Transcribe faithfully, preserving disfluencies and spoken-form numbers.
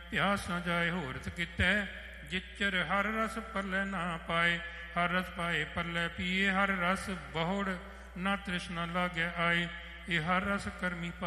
ਪਿਆਸ ਨਾ ਜਾਏ ਹੋਰਤ ਕਿਤੈ, ਜਿਚਰ ਹਰ ਰਸ ਪਰਲੇ ਨਾ ਪਾਏ। ਹਰ ਰਸ ਪਾਏ ਪਰਲੇ ਪੀਏ, ਹਰ ਰਸ ਬਹੁੜ ਨਾ ਤ੍ਰਿਸ਼ਨਾ ਲਾਗੈ ਆਏ। ਇਹ ਹਰ ਰਸ ਕਰਮੀ